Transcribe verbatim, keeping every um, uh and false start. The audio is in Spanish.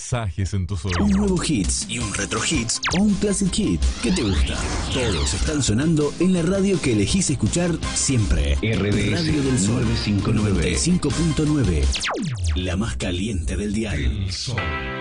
masajes en tus oídos. Un nuevo hits y un retro hits o un classic hit. ¿Qué te gusta? Todos están sonando en la radio que elegís escuchar siempre. R D S Radio del Sol novecientos cincuenta y nueve. noventa y cinco punto nueve. La más caliente del dial. El Sol.